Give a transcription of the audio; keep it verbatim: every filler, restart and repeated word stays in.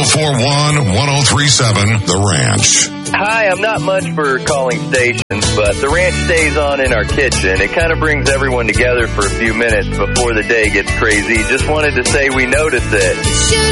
four one, one oh three seven, The Ranch. Hi, I'm not much for calling stations, but The Ranch stays on in our kitchen. It kind of brings everyone together for a few minutes before the day gets crazy. Just wanted to say we noticed it.